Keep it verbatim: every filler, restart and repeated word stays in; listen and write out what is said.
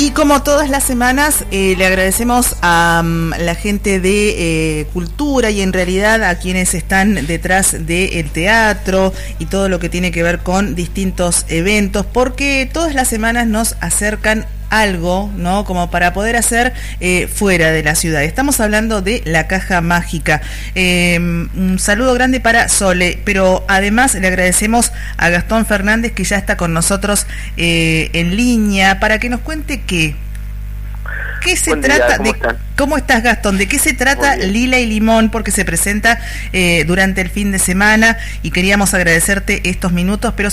Y como todas las semanas, eh, le agradecemos a um, la gente de eh, Cultura y en realidad a quienes están detrás del teatro y todo lo que tiene que ver con distintos eventos, porque todas las semanas nos acercan algo, ¿no? Como para poder hacer eh, fuera de la ciudad. Estamos hablando de la Caja Mágica. Eh, un saludo grande para Sole, pero además le agradecemos a Gastón Fernández, que ya está con nosotros eh, en línea, para que nos cuente qué. ¿Qué se Buen trata día, ¿cómo de están? ¿Cómo estás, Gastón? ¿De qué se trata Lila y Limón? Porque se presenta eh, durante el fin de semana y queríamos agradecerte estos minutos, pero